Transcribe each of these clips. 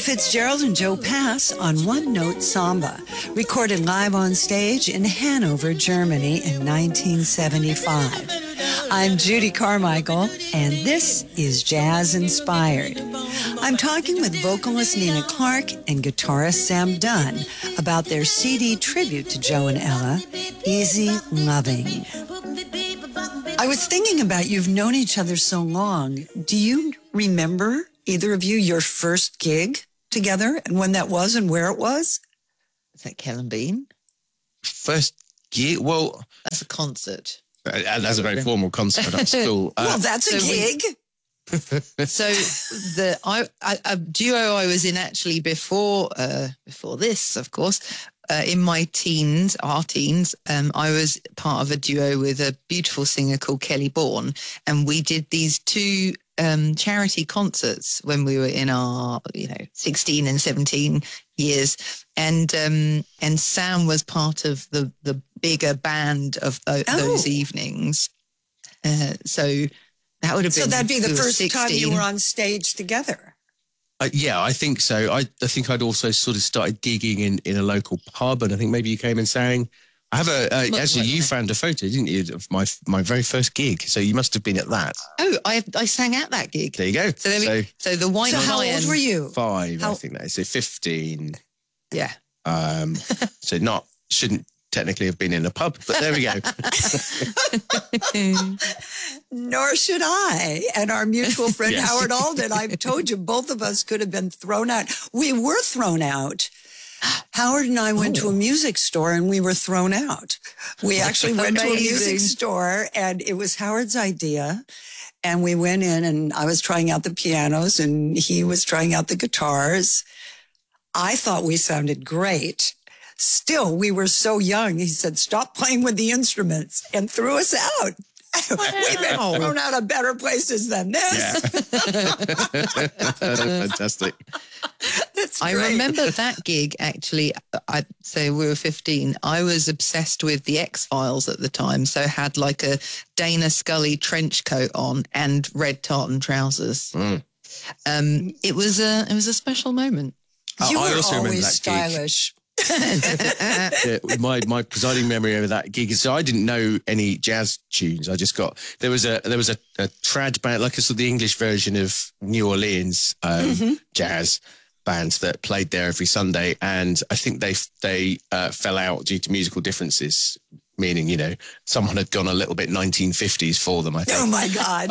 Fitzgerald and Joe Pass on One Note Samba, recorded live on stage in Hanover, Germany in 1975. I'm Judy Carmichael, and this is Jazz Inspired. I'm talking with vocalist Nina Clark and guitarist Sam Dunn about their CD tribute to Joe and Ella, Easy Loving. I was thinking about you've known each other so long. Do you remember, either of you, your first gig together and when that was and where it was? Is that Kellen Bean? First gig? Well, that's a concert. That's a very formal concert at school. Well, that's a gig. So a duo I was in actually before this, of course. In my teens, our teens, I was part of a duo with a beautiful singer called Kelly Bourne, and we did these two charity concerts when we were in our 16 and 17 years, and Sam was part of the bigger band of those evenings. So that would have been. So that'd be the first 16. time you were on stage together. Yeah, I think so. I think I'd also sort of started gigging in a local pub, and I think maybe you came and sang. I have actually, you found a photo, didn't you, of my very first gig? So you must have been at that. Oh, I sang at that gig. There you go. So the White Lion. How old were you? 5, I think that is. So 15. Yeah. So shouldn't technically have been in a pub, but there we go. Nor should I. And our mutual friend Yes. Howard Alden, I've told you, both of us could have been thrown out. We were thrown out. Howard and I went to a music store and we were thrown out. We actually went to a music store and it was Howard's idea. And we went in and I was trying out the pianos and he was trying out the guitars. I thought we sounded great. Still, we were so young. He said, "Stop playing with the instruments," and threw us out. We've been thrown out of better places than this. Yeah. Fantastic. That's I great. remember that gig, actually. So we were 15. I was obsessed with the X-Files at the time, so had like a Dana Scully trench coat on and red tartan trousers. It was a special moment. You I were also remember always that gig. stylish. Yeah, my presiding memory over that gig is, so I didn't know any jazz tunes. I just got there was a trad band, like a sort of the English version of New Orleans jazz bands that played there every Sunday, and I think they fell out due to musical differences, meaning someone had gone a little bit 1950s for them, I think. Oh my God.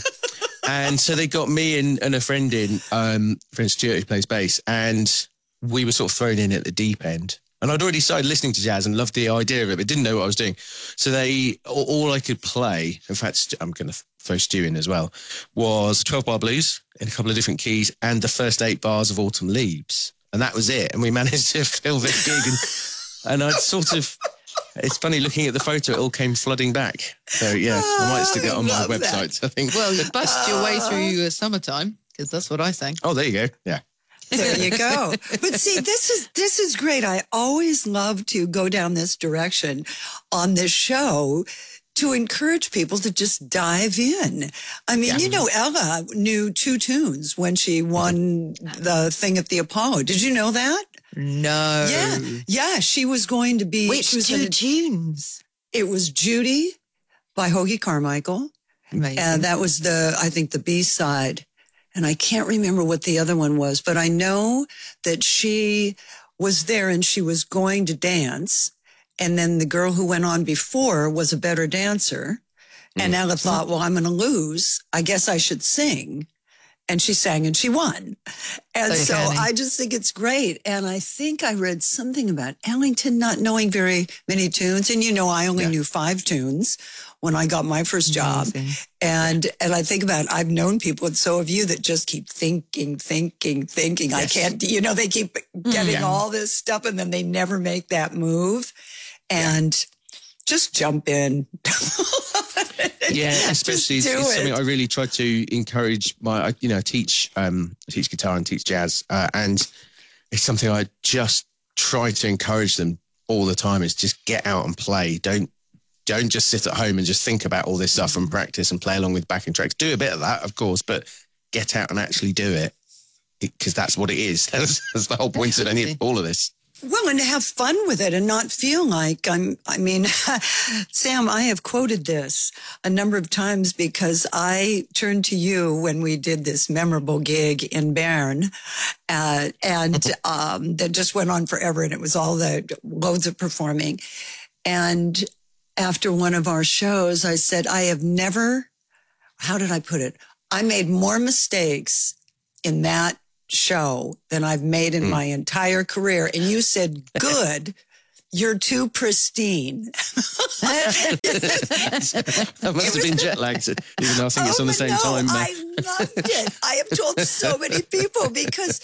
And so they got me and a friend in, friend Stuart, who plays bass, and we were sort of thrown in at the deep end. And I'd already started listening to jazz and loved the idea of it, but didn't know what I was doing. So all I could play, in fact, I'm going to throw Stu in as well, was 12-bar blues in a couple of different keys and the first 8 bars of Autumn Leaves. And that was it. And we managed to fill this gig. And I'd sort of, it's funny looking at the photo, it all came flooding back. So yeah, I might stick it on my website, I think. Well, you bust your way through summertime, because that's what I sang. Oh, there you go. Yeah. There you go. But see, this is great. I always love to go down this direction on this show to encourage people to just dive in. I mean, Ella knew 2 tunes when she won the thing at the Apollo. Did you know that? No. Yeah. She was going to be. Which 2 tunes? It was Judy by Hoagy Carmichael. Amazing. And that was I think the B-side. And I can't remember what the other one was, but I know that she was there and she was going to dance. And then the girl who went on before was a better dancer. And Ella thought, well, I'm going to lose. I guess I should sing. And she sang and she won. And so I just think it's great. And I think I read something about Ellington not knowing very many tunes. And I only knew 5 tunes when I got my first job. And I think about, I've known people, and so have you, that just keep thinking. Yes. I can't, they keep getting all this stuff and then they never make that move. And just jump in. Yeah, especially it's something I really try to encourage. I teach guitar and teach jazz, and it's something I just try to encourage them all the time. Is just get out and play. Don't just sit at home and just think about all this stuff and practice and play along with backing tracks. Do a bit of that, of course, but get out and actually do it. because that's what it is. That's the whole point of all of this. Well, and to have fun with it and not feel like Sam, I have quoted this a number of times because I turned to you when we did this memorable gig in Bern and that just went on forever. And it was all the loads of performing. And after one of our shows, I said, I have never, how did I put it? I made more mistakes in that show than I've made in my entire career. And you said, good, you're too pristine. That must have been jet lagged, even though I think it's on the same time. I loved it. I have told so many people because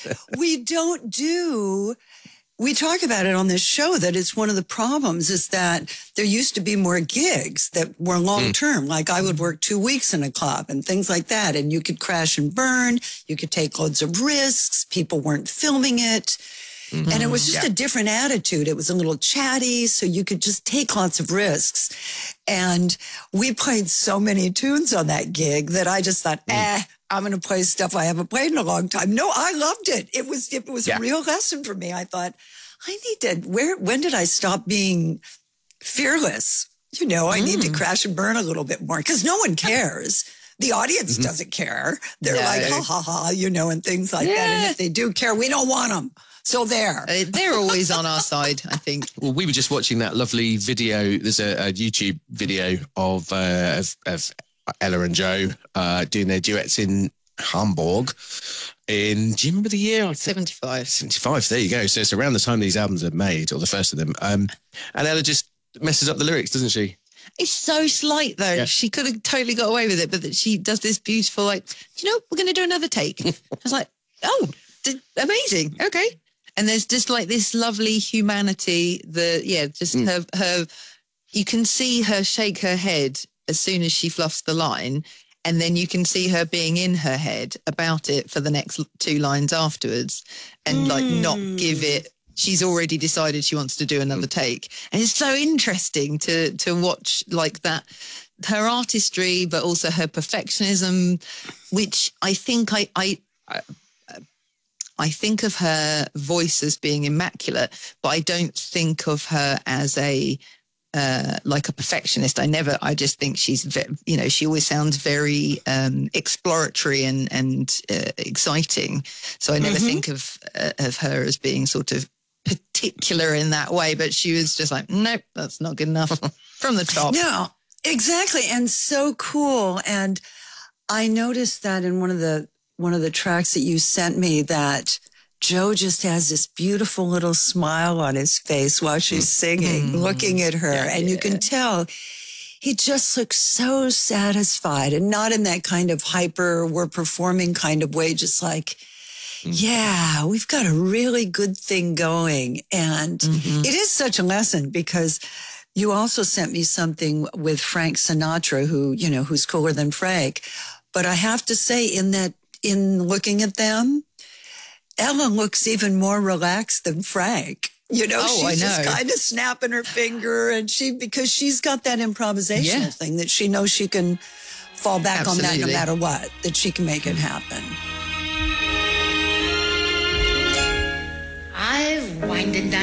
we talk about it on this show that it's one of the problems is that there used to be more gigs that were long term. Like I would work 2 weeks in a club and things like that. And you could crash and burn. You could take loads of risks. People weren't filming it. Mm-hmm. And it was just a different attitude. It was a little chatty. So you could just take lots of risks. And we played so many tunes on that gig that I just thought, I'm going to play stuff I haven't played in a long time. No, I loved it. It was a real lesson for me. I thought, I need to, when did I stop being fearless? I need to crash and burn a little bit more because no one cares. The audience doesn't care. They're like, ha, ha, ha, and things like that. And if they do care, we don't want them. So there. They're always on our side, I think. Well, we were just watching that lovely video. There's a YouTube video of Ella and Joe doing their duets in Hamburg in, do you remember the year? 75. 75, there you go. So it's around the time these albums are made, or the first of them. And Ella just messes up the lyrics, doesn't she? It's so slight, though. Yeah. She could have totally got away with it, but she does this beautiful, we're going to do another take. I was like, amazing. Okay. And there's just like this lovely humanity, her, you can see her shake her head as soon as she fluffs the line. And then you can see her being in her head about it for the next 2 lines afterwards and not give it. She's already decided she wants to do another take. And it's so interesting to watch like that, her artistry, but also her perfectionism, which I think I think of her voice as being immaculate, but I don't think of her as like a perfectionist. I just think she's, she always sounds very exploratory and exciting. So I never think of her as being sort of particular in that way, but she was just like, nope, that's not good enough from the top. No, exactly. And so cool. And I noticed that in one of the tracks that you sent me that Joe just has this beautiful little smile on his face while she's singing, looking at her. And you can tell he just looks so satisfied and not in that kind of hyper, we're performing kind of way, just like, yeah, we've got a really good thing going. And it is such a lesson because you also sent me something with Frank Sinatra, who's cooler than Frank. But I have to say in looking at them, Ella looks even more relaxed than Frank. She's just kind of snapping her finger because she's got that improvisational thing that she knows she can fall back on that no matter what, that she can make it happen. I wind and dine.